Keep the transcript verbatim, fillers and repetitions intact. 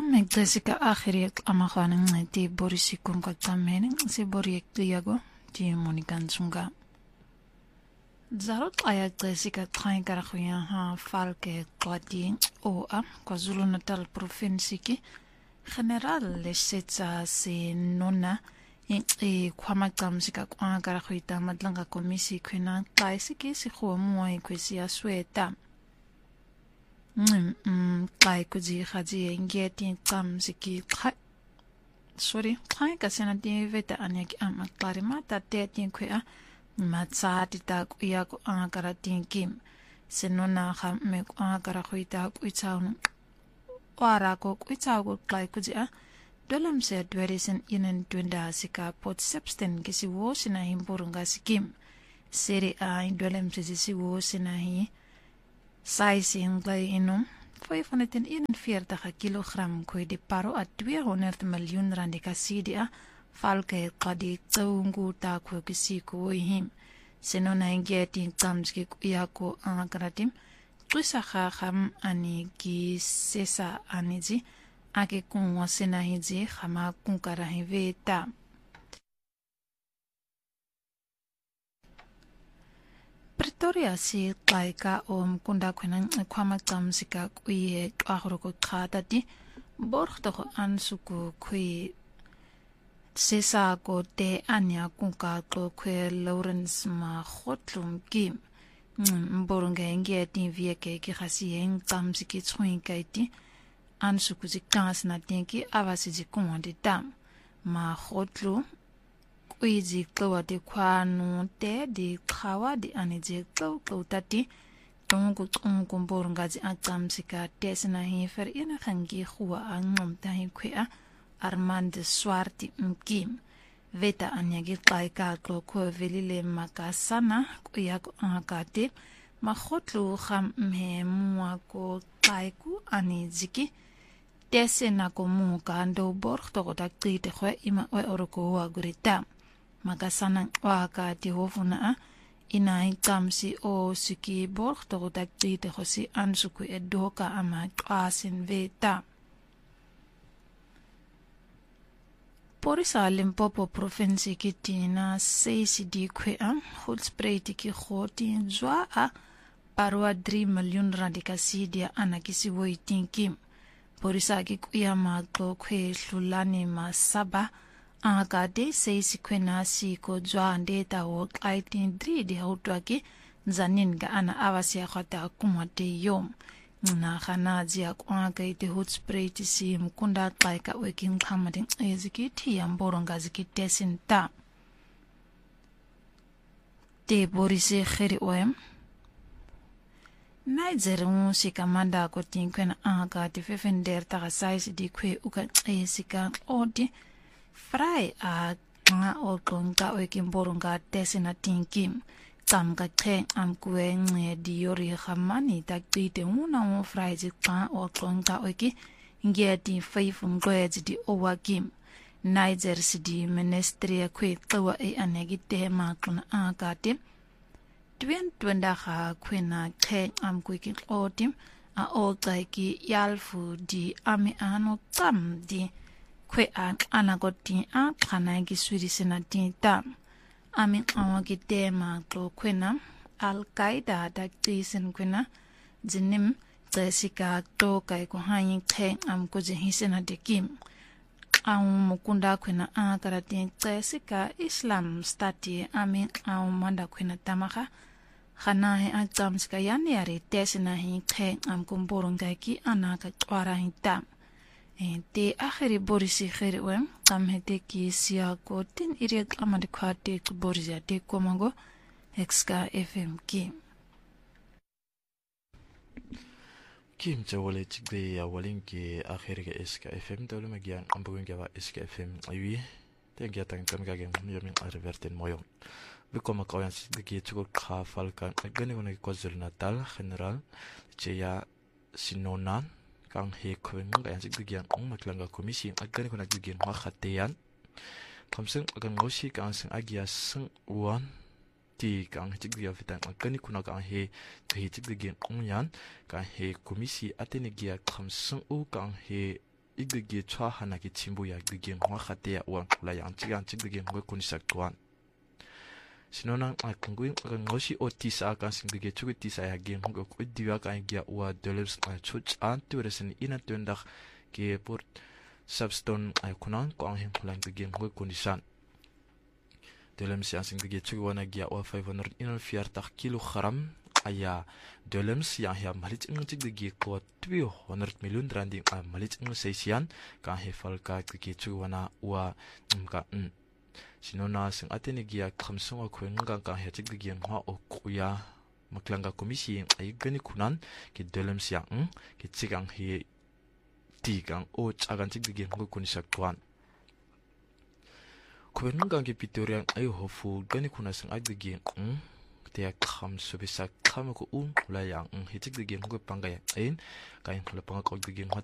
Jessica akhiriek amagana ngati borisikun ko tamene si boriek diago di monikan sunga. Zarot aya Jessica train karakuya ha falke kwadi o a KwaZulu Natal province ki general lesetsa se nona e kwama kamsika kwa karakuita madlanga komisi kwena taisiki si khuwa muwa kwesi asweta. Mm, kai kuji khaji ngeti tam siki sorry kai kasena di veta anyaki am aklarima ta te tin kwea matsati ta kuya ko angara tin kim senona kham me ko angara khuita kuitsaun wara ko kuitsaw ko kai kuji a dolam se dwerisen inen twenda sika pot substan kisi wo sina himburunga sikim seri a dolam se si wo sina hi size inglay inum vijfhonderdeenenveertig kilogram koe di paro a tweehonderd miljoen rand kasidi a falke qadi tsaungu ta ko kisi ko him senona ngeti tamski ya ko angratim twisa kham ani ki sesa aniji ake kun wasena hiji khama kun kara hiveta Pretoria si kaika o mkunda kwena kwama kamsika kuye ahoroko khata di borgto ansuku kui sesa ko te anya kunka ko kwe Lawrence ma khotlum ki mboronga nge ti vieke ki khasien kamsiki tswin kaiti ansuku zikas na tenki avasi zikumande dam ma khotlu Uizi klawa de kwanu te di kawa di anije klaw klaw tati tongu tongu mborongazi akamsika tesna hifer ina khangi huwa angom tahi kwea Armand Swarti mkim veta anyagi kaika klo ko velile makasana kuya ko akate makhotlu kham mhemwa ko kaiku aniziki tesena ko muka ndo borg to ta qite khwe ima we oroko wa gurita Makasana waka ti hofuna ina ikamsi o siki borg to takti te hosi ansuku edoka ama asin veta. Porisa Limpopo province kitina seisi di kwea hotspray tiki khoti zwa a parwa three miljoen randikasidia anakisi woitinkim. Porisa ki kuya maglo kwe hlulani masaba Agade seisi kwena si ko jwande ta wo aitin three di hotwaki zanin ga ana awasi khata kumate yom na khana jia kwa ga ite hotspray ti si mkunda kaika working khamading ezikiti yamboronga zikite sinta te borise khiri oem Niger musika manda ko tinkwena aga ti fefender ta size di kwe uka ezika odi Fry a nga o konga o kimboronga tesina tinkim tamka khe amkwe nge diori khamani takite una mo fry ji ka o konga o ki ngeti five ngwezi di owakim Niger city ministry kwe twa e anegite ma kuna akate twen twenda kha kwena khe amkwe ki otim a o ki yalfu di ami ano tam di kwe a anagoti a kana ki swiri sena tinta ami awagi tema klo kwena al qaeda da tisen kwena jinim Jessica to kai ko hayin khe am ko je hisena de kim aw mukunda kwena a karati Jessica Islam stati ami aw manda kwena tamaka khana he a jamska yani ari tesena hi khe am kumboronga ki anaka twara hinta Te akhiri borisi khiri wem tam hete ki siya ko tin irek amade khate borisi te komango Exka F M ki Kim jawale chigde ya walin ki akhiri ke Exka F M dawle magian ambugun gawa Exka F M ayi te gya tang kan gagen yomin arverten moyo bikoma kawan sigde ki chugo kha falkan gane gone KwaZulu Natal general cheya sinonan kang he kwen ga sik digyan ong maklanga komisi agani ko nagdigyan wa khateyan kamseng agan ngosi kang sing agya sing wan ti kang chigdiya fitan agani kuna kang he he chigdigyan ong yan kang he komisi atene gya kamseng u kang he igdigi chwa hana ki chimbu ya igdigi ngwa khate ya uang la yang chigang chigdigi ngwa kunisak tuan sinona ngui ngoshi otisa kan singdigi chugitisa ya gi ngwa kuidiwa kan ya ua dollars chuch an turesin ina tuendak ki pur substone ay kunan ko ang himpulang igdigi ngwa kunisan dollars yang singdigi chugwana ya ua five hundred forty kilogram aya dollars yang hiam malit ng chigdigi ko two hundred million randing a malit ng seisian ka hefal ka ki chuwana wa mka n sinona sing atenigia khamsonga khwenga ka he chigdigi ngha o kuya maklanga komisi ay gani kunan ki dollars yang ki chigang hi tigang o chagan chigdigi ng kunisak tuan khwenga ki pitorian ay hofu gani kunan sing agdigi ng tia kham subisa kham ko un la yang hitik de gem ko pangay ain kain khla pang ko de gem hat